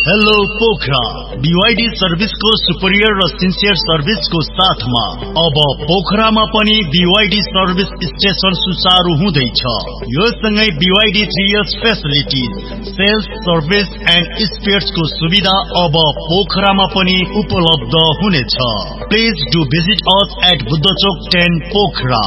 Hello Pokhara BYD सर्भिसको superior र sincere सर्भिसको साथमा अब पोखरामा पनि BYD सर्भिस स्टेशन सुचारू हुँदैछ। यो सँगै BYD 3 years facilities, sales, service and स्पेयर्सको सुविधा अब पोखरामा पनि उपलब्ध हुनेछ। Please do visit us at बुद्धचोक 10 Pokhara.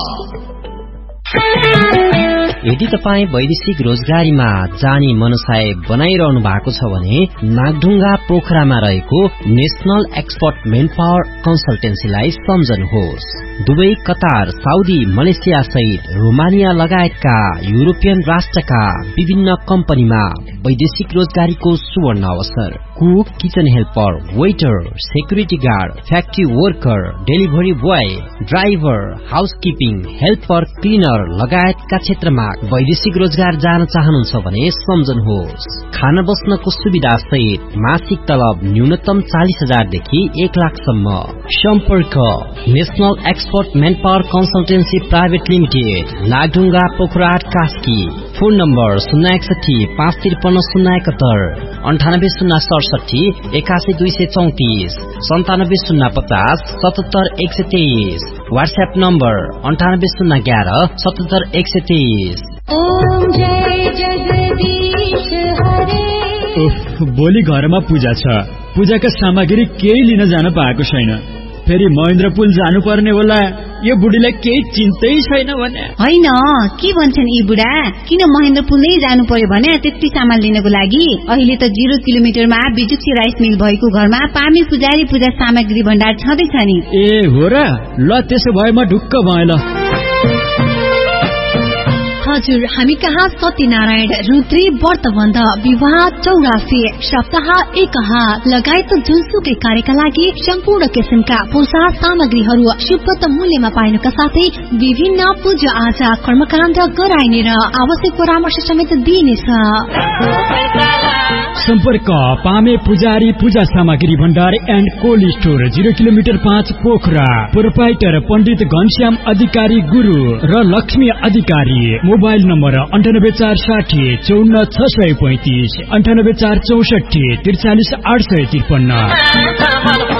यदि तपाई वैदेशिक रोजगारीमा जाने मनसाय बनाइरहनु भएको छ भने नागढुङ्गा पोखरामा रहेको national expert manpower कन्सल्टेन्सीलाई सम्झनुहोस्। Dubai, Qatar, Saudi, Malaysia सहित रोमानिया लगायतका युरोपियन राष्ट्रका विभिन्न कम्पनीमा वैदेशिक रोजगारीको सुवर्ण अवसर। Cook, kitchen helper, waiter, security guard, factory worker, delivery boy, driver, housekeeping, helper, cleaner लगायतका क्षेत्रमा वैदेशिक रोजगार जान चाहनुहुन्छ भने सम्झनुहोस्। खाना बस्नको सुविधा सहित मासिक तलब न्यूनतम 40,000 देखि 1 लाखसम्म। सम्पर्क national expert manpower consultancy private limited, Nagdhunga, पोखराहाट, Kaski. Phone number 061 553 071, 98 067 81 234, 97 050 77 123। WhatsApp number 98 011 77 123। Om जय जगदीश हरे। भोलि घरमा पूजा छ। पूजाका सामग्री केही लिन जान पाएको छैन। फेरि महेन्द्रपुल जानु पर्ने होला। यो बुढीलाई केही चिन्तै छैन भने होइन। के भन्छन् यी बुढा, किन महेन्द्रपुल नै जानु पर्यो भने त्यति सामान लिनको लागि? अहिले त 0 किलोमिटरमा बिजुक्सी राइस मिल भएको घरमा पामी पुजारी पूजा सामग्री भण्डार छँदैछ नि। ए हो र, ल त्यसो भए म ढुक्क भएँ ल। हजुर, हामी कहाँ सत्यनारायण, रुद्री, व्रतबन्ध, विवाह, चौरासी, सप्ताह, एकहा लगायत जुनसुकै कार्यका लागि सम्पूर्ण किसिमका पूजा सामग्रीहरू सुपथ मूल्यमा पाइनुका साथै विभिन्न पूजा आजा कर्मकाण्ड गराइने र आवश्यक परामर्श समेत दिइनेछ। सम्पर्क पामे पुजारी पूजा सामग्री भण्डार and cold store, 0 kilometre 5 Pokhara. Proprietor पण्डित घनश्याम अधिकारी गुरु र लक्ष्मी अधिकारी। Mobile number 98460 54635, 98464 43 853।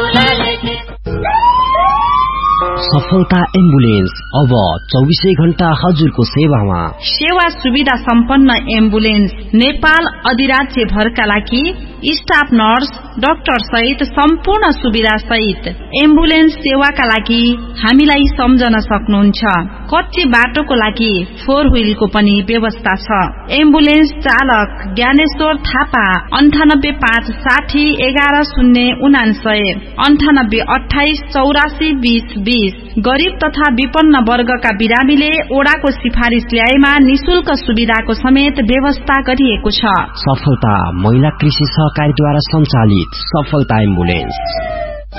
सफलता एम्बुलेन्स अब 24 घण्टा हजुरको सेवामा। सेवा सुविधा सम्पन्न एम्बुलेन्स नेपाल अधिराज्य भरका लागि स्टाफ नर्स, डाक्टर सहित सम्पूर्ण सुविधा सहित एम्बुलेन्स सेवाका लागि हामीलाई सम्झन सक्नुहुन्छ। कच्ची बाटोको लागि 4 व्हीलको पनि व्यवस्था छ। एम्बुलेन्स चालक ज्ञानेश्वर थापा, 98 560 11 099, 98 28 84 20 20। गरीब तथा विपन्न वर्गका बिरामीले ओडाको सिफारिस ल्याएमा निशुल्क सुविधाको समेत व्यवस्था गरिएको छ। सफलता महिला कृषि सहकारीद्वारा सञ्चालित सफलता एम्बुलेन्स।